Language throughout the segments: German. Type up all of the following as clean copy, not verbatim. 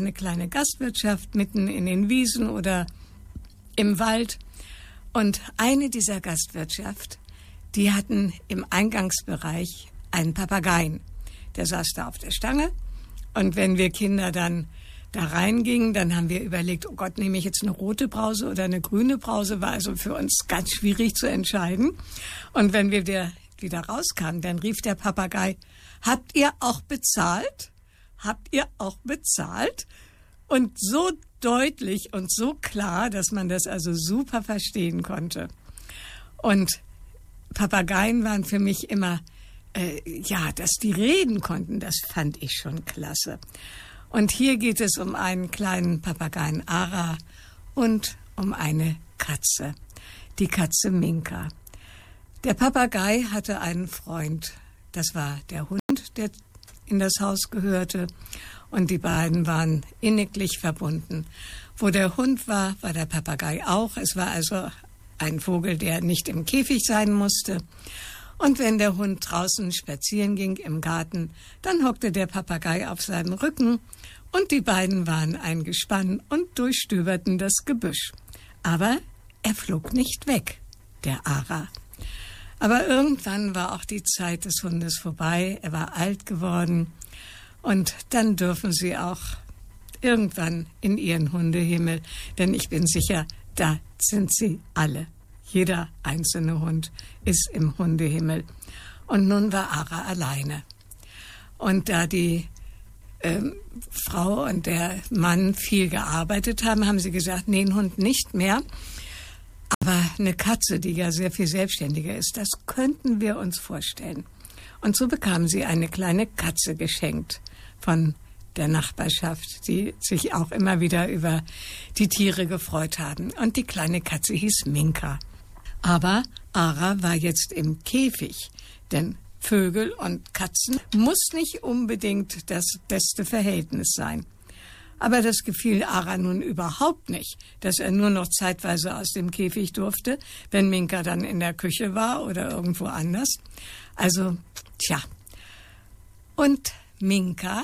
eine kleine Gastwirtschaft mitten in den Wiesen oder im Wald. Und eine dieser Gastwirtschaft, die hatten im Eingangsbereich einen Papageien. Der saß da auf der Stange. Und wenn wir Kinder dann da reingingen, dann haben wir überlegt, oh Gott, nehme ich jetzt eine rote Brause oder eine grüne Brause? War also für uns ganz schwierig zu entscheiden. Und wenn wir wieder rauskamen, dann rief der Papagei, habt ihr auch bezahlt? Habt ihr auch bezahlt? Und so deutlich und so klar, dass man das also super verstehen konnte. Und Papageien waren für mich immer, dass die reden konnten, das fand ich schon klasse. Und hier geht es um einen kleinen Papageien Ara und um eine Katze, die Katze Minka. Der Papagei hatte einen Freund, das war der Hund, der in das Haus gehörte, und die beiden waren inniglich verbunden. Wo der Hund war, war der Papagei auch. Es war also ein Vogel, der nicht im Käfig sein musste. Und wenn der Hund draußen spazieren ging im Garten, dann hockte der Papagei auf seinen Rücken und die beiden waren ein Gespann und durchstöberten das Gebüsch. Aber er flog nicht weg, der Ara. Aber irgendwann war auch die Zeit des Hundes vorbei. Er war alt geworden. Und dann dürfen sie auch irgendwann in ihren Hundehimmel. Denn ich bin sicher, da sind sie alle. Jeder einzelne Hund ist im Hundehimmel. Und nun war Ara alleine. Und da die Frau und der Mann viel gearbeitet haben, haben sie gesagt, nee, einen Hund nicht mehr. Aber eine Katze, die ja sehr viel selbstständiger ist, das könnten wir uns vorstellen. Und so bekamen sie eine kleine Katze geschenkt von der Nachbarschaft, die sich auch immer wieder über die Tiere gefreut haben. Und die kleine Katze hieß Minka. Aber Ara war jetzt im Käfig, denn Vögel und Katzen muss nicht unbedingt das beste Verhältnis sein. Aber das gefiel Ara nun überhaupt nicht, dass er nur noch zeitweise aus dem Käfig durfte, wenn Minka dann in der Küche war oder irgendwo anders. Also, Und Minka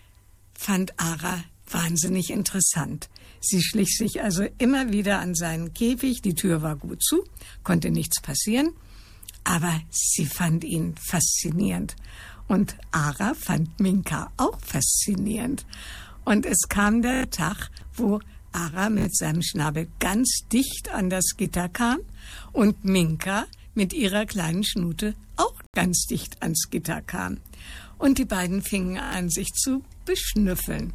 fand Ara wahnsinnig interessant. Sie schlich sich also immer wieder an seinen Käfig. Die Tür war gut zu, konnte nichts passieren. Aber sie fand ihn faszinierend. Und Ara fand Minka auch faszinierend. Und es kam der Tag, wo Ara mit seinem Schnabel ganz dicht an das Gitter kam und Minka mit ihrer kleinen Schnute auch ganz dicht ans Gitter kam. Und die beiden fingen an, sich zu beschnüffeln.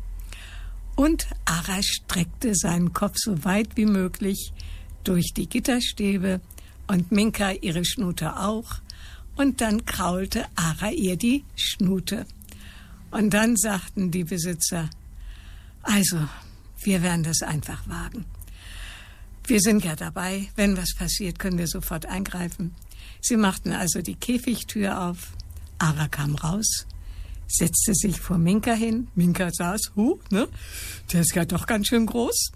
Und Ara streckte seinen Kopf so weit wie möglich durch die Gitterstäbe und Minka ihre Schnute auch. Und dann kraulte Ara ihr die Schnute. Und dann sagten die Besitzer, also, wir werden das einfach wagen. Wir sind ja dabei. Wenn was passiert, können wir sofort eingreifen. Sie machten also die Käfigtür auf. Ara kam raus, setzte sich vor Minka hin. Minka saß, der ist ja doch ganz schön groß.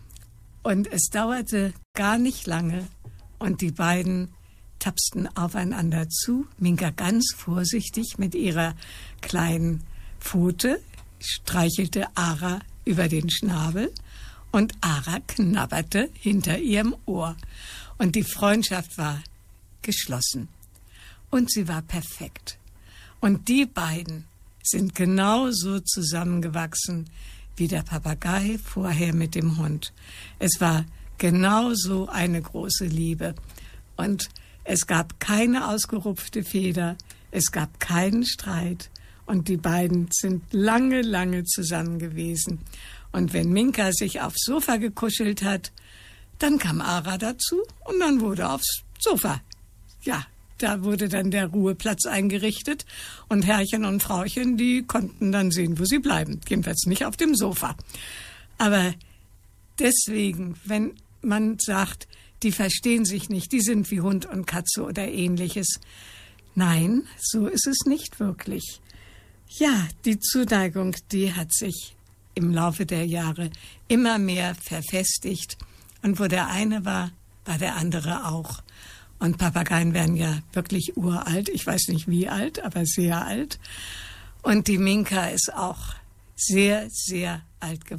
Und es dauerte gar nicht lange und die beiden tapsten aufeinander zu. Minka ganz vorsichtig mit ihrer kleinen Pfote streichelte Ara über den Schnabel und Ara knabberte hinter ihrem Ohr. Und die Freundschaft war geschlossen. Und sie war perfekt. Und die beiden sind genauso zusammengewachsen wie der Papagei vorher mit dem Hund. Es war genauso eine große Liebe. Und es gab keine ausgerupfte Feder, es gab keinen Streit. Und die beiden sind lange, lange zusammen gewesen. Und wenn Minka sich aufs Sofa gekuschelt hat, dann kam Ara dazu und dann wurde aufs Sofa. Ja, da wurde dann der Ruheplatz eingerichtet und Herrchen und Frauchen, die konnten dann sehen, wo sie bleiben. Jedenfalls nicht auf dem Sofa. Aber deswegen, wenn man sagt, die verstehen sich nicht, die sind wie Hund und Katze oder Ähnliches. Nein, so ist es nicht wirklich. Ja, die Zuneigung, die hat sich im Laufe der Jahre immer mehr verfestigt. Und wo der eine war, war der andere auch. Und Papageien werden ja wirklich uralt. Ich weiß nicht wie alt, aber sehr alt. Und die Minka ist auch sehr, sehr alt geworden.